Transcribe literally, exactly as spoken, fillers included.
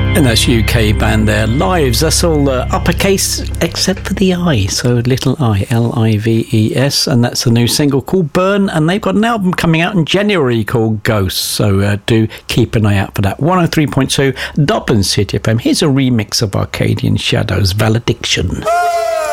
And that's U K band there, Lives. That's all uh, uppercase except for the I, so little I, L I V E S, and that's a new single called Burn, and they've got an album coming out in January called Ghosts, so uh, do keep an eye out for that. one oh three point two Dublin City F M. Here's a remix of Arcadian Shadows, Valediction.